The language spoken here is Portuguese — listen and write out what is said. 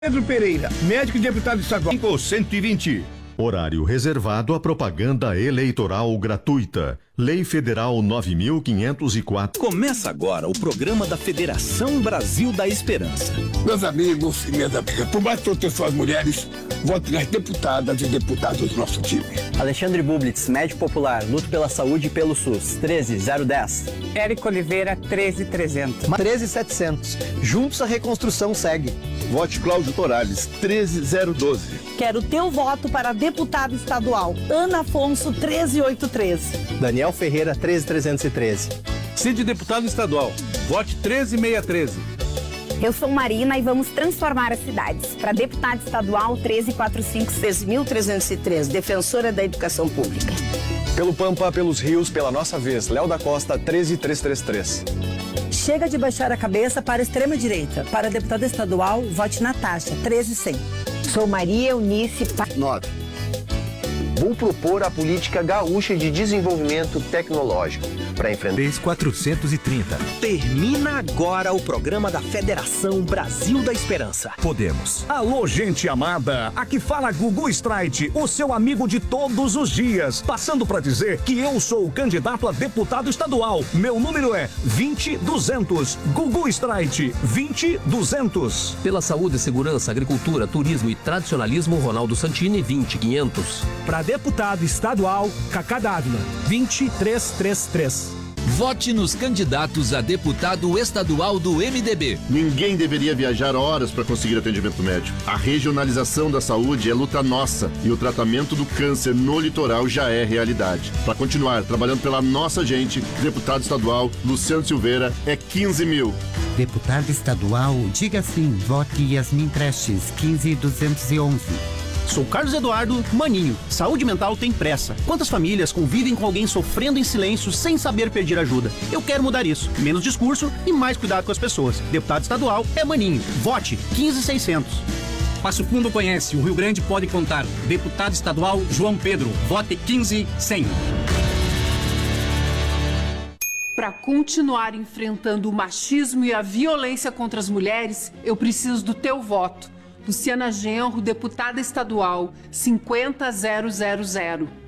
Pedro Pereira, médico e deputado estadual. 120. Horário reservado à propaganda eleitoral gratuita. Lei Federal 9.504. Começa agora o programa da Federação Brasil da Esperança. Meus amigos e minhas amigas, por mais proteção às mulheres, vote nas deputadas e deputados do nosso time. Alexandre Bublitz, médico popular, luto pela saúde e pelo SUS, 13010. Érico Oliveira, 13300. 13700. Juntos a reconstrução segue. Vote Cláudio Torales, 13012. Quero teu voto para deputado estadual, Ana Afonso, 13813. Daniel Ferreira, 13313. Cid deputado estadual, vote 13613. Eu sou Marina e vamos transformar as cidades. Para deputado estadual, 13456. 13.303, defensora da educação pública. Pelo Pampa, pelos Rios, pela nossa vez, Léo da Costa, 13333. Chega de baixar a cabeça para a extrema-direita. Para deputada estadual, vote Natasha, 13100. Sou Maria Eunice 9. Vou propor a política gaúcha de desenvolvimento tecnológico para enfrentar 3430. Termina agora o programa da Federação Brasil da Esperança. Podemos. Alô, gente amada, aqui fala Gugu Streit, o seu amigo de todos os dias, passando para dizer que eu sou o candidato a deputado estadual. Meu número é 20200. Gugu Streit, 20200. Pela saúde, segurança, agricultura, turismo e tradicionalismo, Ronaldo Santini, 20500. Para deputado estadual, Cacá Dávila, 20333. Vote nos candidatos a deputado estadual do MDB. Ninguém deveria viajar horas para conseguir atendimento médico. A regionalização da saúde é luta nossa e o tratamento do câncer no litoral já é realidade. Para continuar trabalhando pela nossa gente, deputado estadual Luciano Silveira é 15.000. Deputado estadual, diga sim, vote Yasmin Prestes, 15211. Sou Carlos Eduardo Maninho. Saúde mental tem pressa. Quantas famílias convivem com alguém sofrendo em silêncio sem saber pedir ajuda? Eu quero mudar isso. Menos discurso e mais cuidado com as pessoas. Deputado estadual é Maninho. Vote 15600. Passo Fundo conhece, o Rio Grande pode contar. Deputado estadual João Pedro. Vote 15100. Para continuar enfrentando o machismo e a violência contra as mulheres, eu preciso do teu voto. Luciana Genro, deputada estadual, 50000.